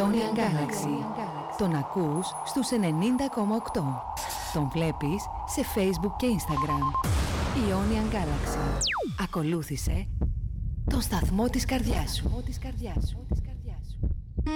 Ionian Galaxy. Τον ακούς στους 90,8. Τον βλέπεις σε Facebook και Instagram. Ionian Galaxy. Ακολούθησε τον σταθμό της καρδιάς σου.